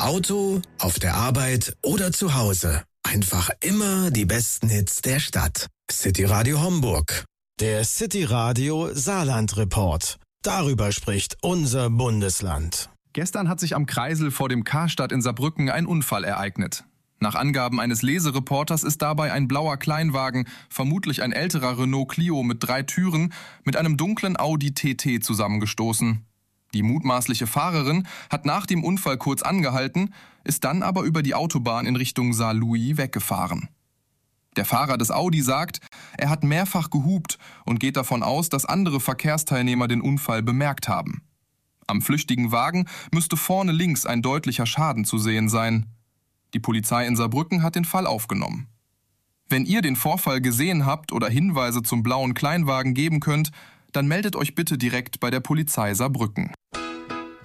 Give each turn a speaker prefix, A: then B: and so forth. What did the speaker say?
A: Auto, auf der Arbeit oder zu Hause. Einfach immer die besten Hits der Stadt. City Radio Homburg. Der City Radio Saarland Report. Darüber spricht unser Bundesland.
B: Gestern hat sich am Kreisel vor dem Karstadt in Saarbrücken ein Unfall ereignet. Nach Angaben eines Lesereporters ist dabei ein blauer Kleinwagen, vermutlich ein älterer Renault Clio mit 3 Türen, mit einem dunklen Audi TT zusammengestoßen. Die mutmaßliche Fahrerin hat nach dem Unfall kurz angehalten, ist dann aber über die Autobahn in Richtung Saarlouis weggefahren. Der Fahrer des Audi sagt, er hat mehrfach gehupt und geht davon aus, dass andere Verkehrsteilnehmer den Unfall bemerkt haben. Am flüchtigen Wagen müsste vorne links ein deutlicher Schaden zu sehen sein. Die Polizei in Saarbrücken hat den Fall aufgenommen. Wenn ihr den Vorfall gesehen habt oder Hinweise zum blauen Kleinwagen geben könnt, dann meldet euch bitte direkt bei der Polizei Saarbrücken.